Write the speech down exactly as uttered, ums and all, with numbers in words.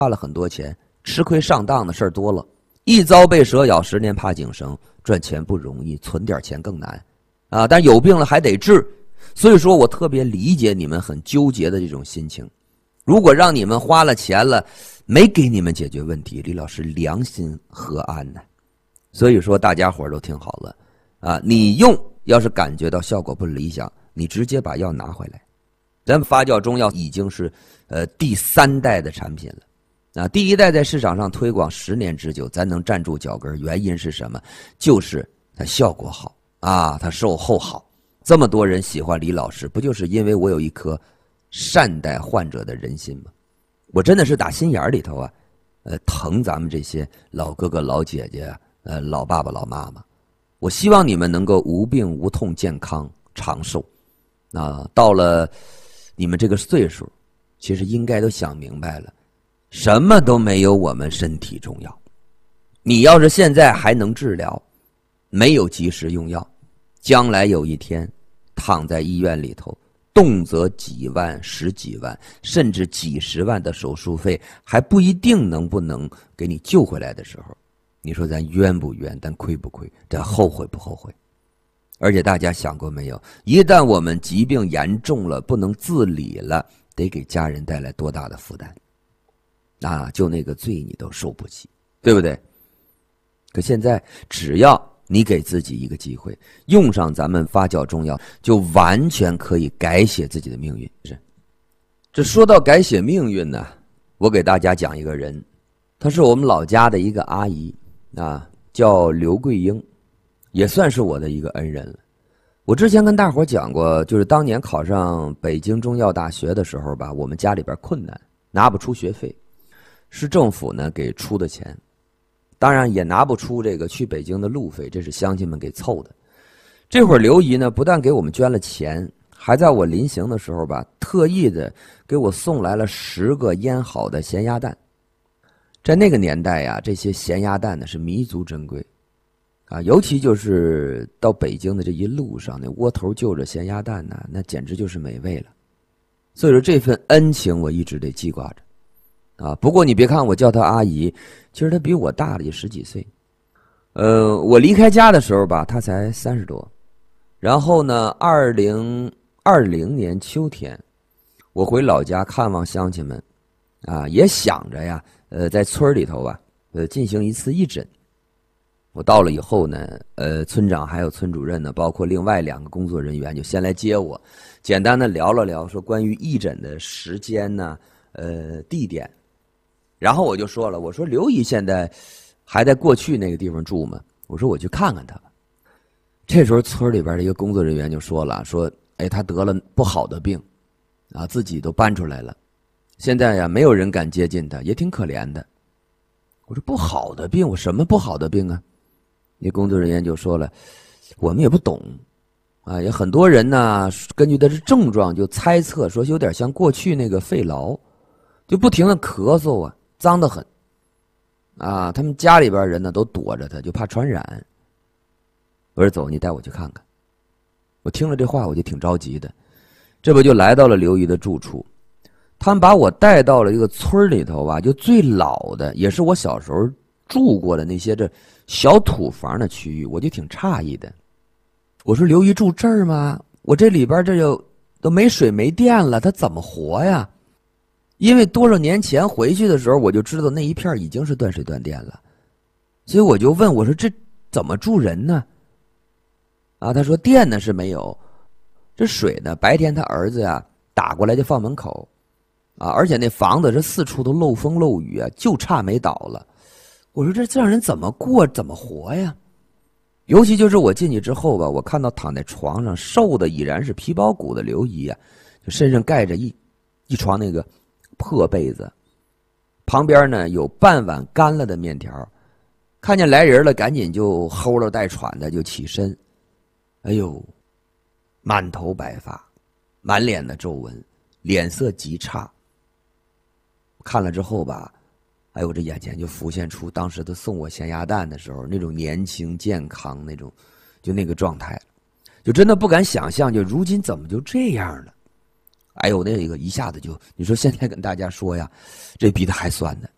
花了很多钱，吃亏上当的事儿多了，一朝被蛇咬，十年怕井绳，赚钱不容易，存点钱更难啊！但有病了还得治，所以说我特别理解你们很纠结的这种心情。如果让你们花了钱了，没给你们解决问题，李老师良心何安呢？所以说大家伙都听好了啊！你用要是感觉到效果不理想，你直接把药拿回来。咱们发酵中药已经是呃第三代的产品了。啊，第一代在市场上推广十年之久，咱能站住脚跟，原因是什么？就是它效果好啊，它售后好，这么多人喜欢李老师，不就是因为我有一颗善待患者的人心吗？我真的是打心眼里头啊，呃，疼咱们这些老哥哥、老姐姐，呃，老爸爸、老妈妈。我希望你们能够无病无痛、健康长寿。啊，到了你们这个岁数，其实应该都想明白了。什么都没有我们身体重要。你要是现在还能治疗，没有及时用药，将来有一天躺在医院里头，动辄几万、十几万，甚至几十万的手术费，还不一定能不能给你救回来的时候，你说咱冤不冤？咱亏不亏？咱后悔不后悔？而且大家想过没有，一旦我们疾病严重了，不能自理了，得给家人带来多大的负担啊，就那个罪你都受不起，对不对？可现在只要你给自己一个机会，用上咱们发酵中药，就完全可以改写自己的命运。是，这说到改写命运呢，我给大家讲一个人，她是我们老家的一个阿姨啊，叫刘桂英，也算是我的一个恩人了。我之前跟大伙讲过，就是当年考上北京中药大学的时候吧，我们家里边困难，拿不出学费。是政府呢给出的钱，当然也拿不出这个去北京的路费，这是乡亲们给凑的。这会儿刘姨呢不但给我们捐了钱，还在我临行的时候吧，特意的给我送来了十个腌好的咸鸭蛋。在那个年代呀，这些咸鸭蛋呢是弥足珍贵啊，尤其就是到北京的这一路上，那窝头就着咸鸭蛋呢，那简直就是美味了。所以说这份恩情我一直得记挂着。啊，不过你别看我叫她阿姨，其实她比我大了也十几岁。呃，我离开家的时候吧，她才三十多。然后呢，二零二零年秋天，我回老家看望乡亲们，啊，也想着呀，呃，在村里头吧，呃，进行一次义诊。我到了以后呢，呃，村长还有村主任呢，包括另外两个工作人员，就先来接我，简单的聊了聊，说关于义诊的时间呢，呃，地点。然后我就说了，我说刘姨现在还在过去那个地方住吗？我说我去看看她吧。这时候村里边的一个工作人员就说了，说哎，她得了不好的病啊，自己都搬出来了，现在呀没有人敢接近她，也挺可怜的。我说不好的病，我什么不好的病啊？那工作人员就说了，我们也不懂啊，也很多人呢根据她的症状就猜测说有点像过去那个肺痨，就不停的咳嗽啊，脏得很啊，他们家里边人呢都躲着他，就怕传染。我说走，你带我去看看。我听了这话我就挺着急的，这不就来到了刘姨的住处。他们把我带到了一个村里头吧，就最老的，也是我小时候住过的那些这小土房的区域，我就挺诧异的。我说刘姨住这儿吗？我这里边这就都没水没电了，他怎么活呀？因为多少年前回去的时候，我就知道那一片已经是断水断电了，所以我就问我说这怎么住人呢？啊，他说电呢是没有，这水呢白天他儿子呀打过来就放门口，啊，而且那房子是四处都漏风漏雨啊，就差没倒了。我说这这让人怎么过怎么活呀？尤其就是我进去之后吧，我看到躺在床上瘦的已然是皮包骨的刘姨啊，就身上盖着一一床那个破被子，旁边呢有半碗干了的面条，看见来人了赶紧就齁了带喘的就起身。哎呦，满头白发，满脸的皱纹，脸色极差。看了之后吧，哎呦，这眼前就浮现出当时他送我咸鸭蛋的时候那种年轻健康那种就那个状态，就真的不敢想象就如今怎么就这样了。哎呦，那个一下子就，你说现在跟大家说呀，这鼻子还酸呢。